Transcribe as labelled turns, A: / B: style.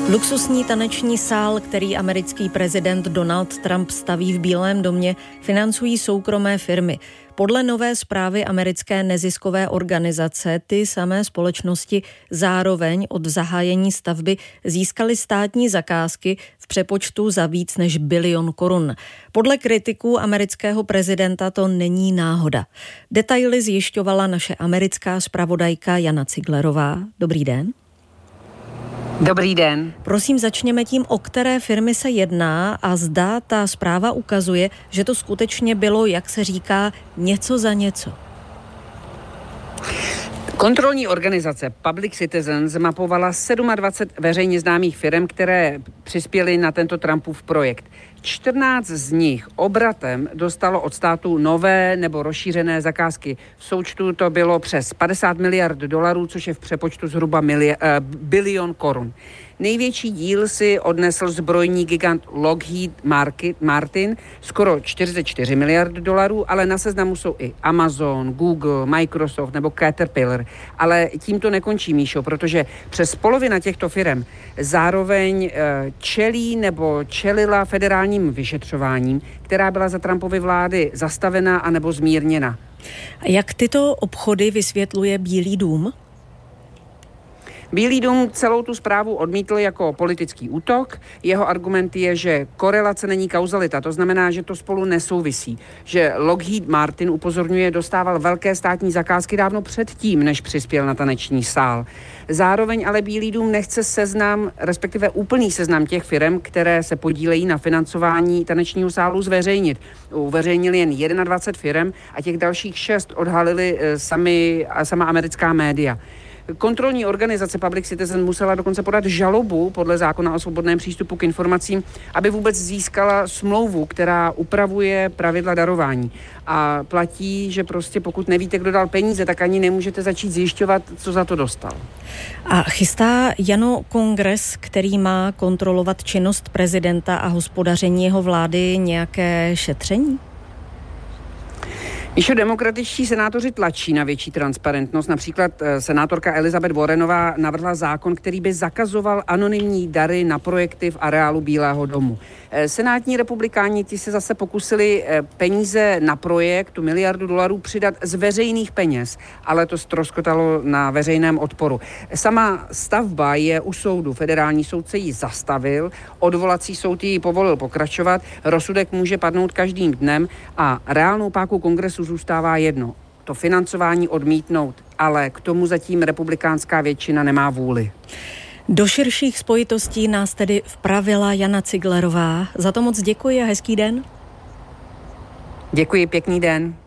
A: Luxusní taneční sál, který americký prezident Donald Trump staví v Bílém domě, financují soukromé firmy. Podle nové zprávy americké neziskové organizace ty samé společnosti zároveň od zahájení stavby získaly státní zakázky v přepočtu za víc než $1 bilion. Podle kritiků amerického prezidenta to není náhoda. Detaily zjišťovala naše americká zpravodajka Jana Ciglerová. Dobrý den.
B: Dobrý den.
A: Prosím, začněme tím, o které firmy se jedná a zda ta zpráva ukazuje, že to skutečně bylo, jak se říká, něco za něco.
B: Kontrolní organizace Public Citizen zmapovala 27 veřejně známých firm, které přispěly na tento Trumpův projekt. 14 z nich obratem dostalo od státu nové nebo rozšířené zakázky. V součtu to bylo přes $50 miliard, což je v přepočtu zhruba $1 bilion. Největší díl si odnesl zbrojní gigant Lockheed Martin, skoro $44 miliard, ale na seznamu jsou i Amazon, Google, Microsoft nebo Caterpillar. Ale tím to nekončí, Míšo, protože přes polovina těchto firm zároveň čelí nebo čelila federálním vyšetřováním, která byla za Trumpovy vlády zastavená anebo zmírněna.
A: Jak tyto obchody vysvětluje Bílý dům?
B: Bílý dům celou tu zprávu odmítl jako politický útok. Jeho argument je, že korelace není kauzalita, to znamená, že to spolu nesouvisí. Že Lockheed Martin, upozorňuje, dostával velké státní zakázky dávno předtím, než přispěl na taneční sál. Zároveň ale Bílý dům nechce seznam, respektive úplný seznam těch firm, které se podílejí na financování tanečního sálu, zveřejnit. Uveřejnili jen 21 firm a těch dalších 6 odhalili sama americká média. Kontrolní organizace Public Citizen musela dokonce podat žalobu podle zákona o svobodném přístupu k informacím, aby vůbec získala smlouvu, která upravuje pravidla darování. A platí, že prostě pokud nevíte, kdo dal peníze, tak ani nemůžete začít zjišťovat, co za to dostal.
A: A chystá Jano kongres, který má kontrolovat činnost prezidenta a hospodaření jeho vlády, nějaké šetření?
B: Míšo, demokratičtí senátoři tlačí na větší transparentnost. Například senátorka Elizabeth Warrenová navrhla zákon, který by zakazoval anonymní dary na projekty v areálu Bílého domu. Senátní republikáni ti se zase pokusili peníze na projekt, $1 miliardu, přidat z veřejných peněz, ale to ztroskotalo na veřejném odporu. Sama stavba je u soudu. Federální soudce ji zastavil, odvolací soud ji povolil pokračovat, rozsudek může padnout každým dnem a reálnou pákou kongresu zůstává jedno. To financování odmítnout, ale k tomu zatím republikánská většina nemá vůli.
A: Do širších spojitostí nás tedy vpravila Jana Ciglerová. Za to moc děkuji a hezký den.
B: Děkuji, pěkný den.